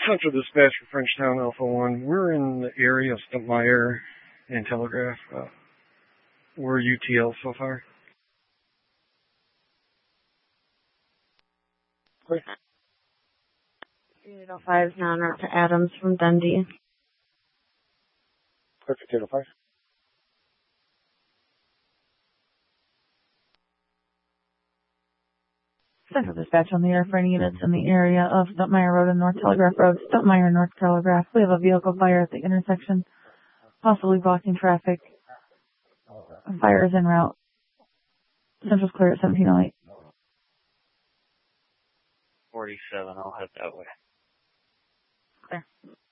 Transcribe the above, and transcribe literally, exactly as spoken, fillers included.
Central Dispatch for Frenchtown Alpha one. We're in the area of Stumpmeyer and Telegraph. Uh, we're U T L so far. Clear. eight oh five is now en route to Adams from Dundee. Clear for eight oh five. Central Dispatch on the air for any units in the area of Stumpmeyer Road and North Telegraph Road. Stumpmeyer, North Telegraph. We have a vehicle fire at the intersection, possibly blocking traffic. Fire is en route. Central's clear at seventeen oh eight. forty-seven, I'll head that way. Clear.